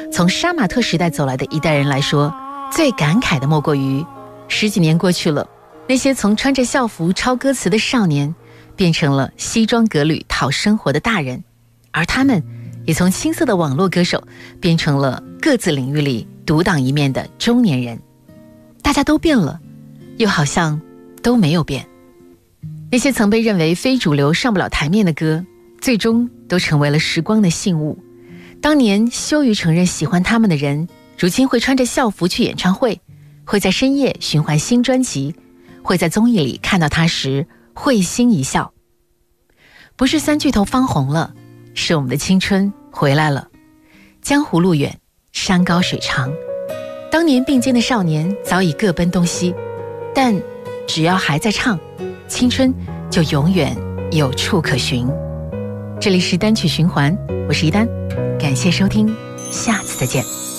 从杀马特时代走来的一代人来说，最感慨的莫过于10几年过去了，那些从穿着校服抄歌词的少年变成了西装革履讨生活的大人，而他们也从青涩的网络歌手变成了各自领域里独当一面的中年人。大家都变了，又好像都没有变。那些曾被认为非主流上不了台面的歌，最终都成为了时光的信物。当年羞于承认喜欢他们的人，如今会穿着校服去演唱会，会在深夜循环新专辑，会在综艺里看到他时会心一笑。不是三巨头方红了，是我们的青春回来了。江湖路远，山高水长，当年并肩的少年早已各奔东西，但只要还在唱，青春就永远有处可寻。这里是单曲循环，我是一丹，感谢收听，下次再见。